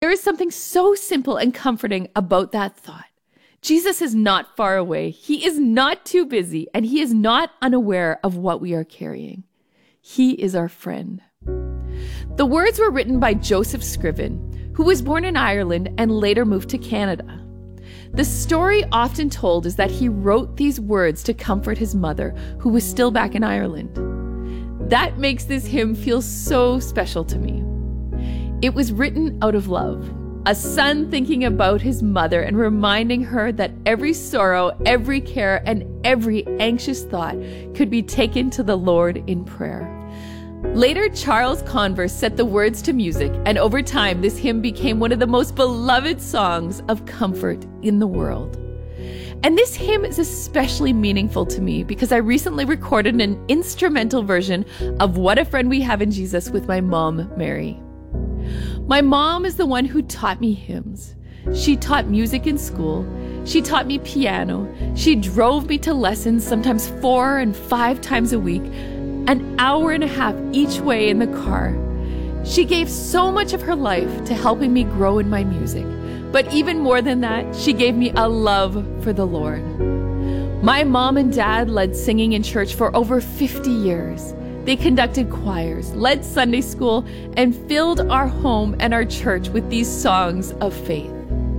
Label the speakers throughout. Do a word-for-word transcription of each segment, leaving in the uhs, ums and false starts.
Speaker 1: there is something so simple and comforting about that thought. Jesus is not far away. He is not too busy, and he is not unaware of what we are carrying. He is our friend. The words were written by Joseph Scriven, who was born in Ireland and later moved to Canada. The story often told is that he wrote these words to comfort his mother, who was still back in Ireland. That makes this hymn feel so special to me. It was written out of love, a son thinking about his mother and reminding her that every sorrow, every care, and every anxious thought could be taken to the Lord in prayer. Later, Charles Converse set the words to music, and over time, this hymn became one of the most beloved songs of comfort in the world. And this hymn is especially meaningful to me because I recently recorded an instrumental version of What a Friend We Have in Jesus with my mom, Mary. My mom is the one who taught me hymns. She taught music in school. She taught me piano. She drove me to lessons, sometimes four and five times a week, an hour and a half each way in the car. She gave so much of her life to helping me grow in my music. But even more than that, she gave me a love for the Lord. My mom and dad led singing in church for over fifty years. They conducted choirs, led Sunday school, and filled our home and our church with these songs of faith.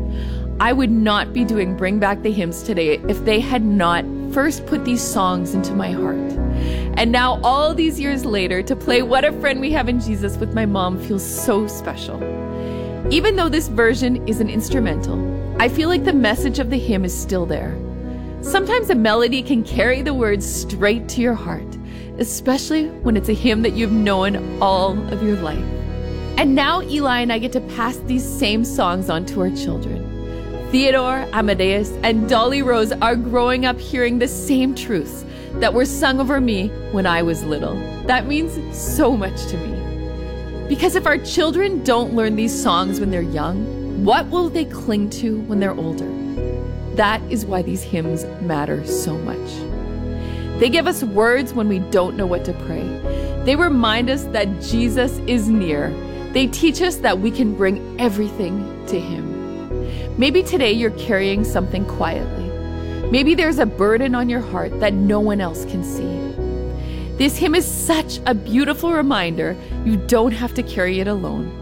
Speaker 1: I would not be doing Bring Back the Hymns today if they had not first put these songs into my heart. And now, all these years later, to play What a Friend We Have in Jesus with my mom feels so special. Even though this version is an instrumental, I feel like the message of the hymn is still there. Sometimes a melody can carry the words straight to your heart, especially when it's a hymn that you've known all of your life. And now Eli and I get to pass these same songs on to our children. Theodore, Amadeus, and Dolly Rose are growing up hearing the same truths that were sung over me when I was little. That means so much to me. Because if our children don't learn these songs when they're young, what will they cling to when they're older? That is why these hymns matter so much. They give us words when we don't know what to pray. They remind us that Jesus is near. They teach us that we can bring everything to him. Maybe today you're carrying something quietly. Maybe there's a burden on your heart that no one else can see. This hymn is such a beautiful reminder you don't have to carry it alone.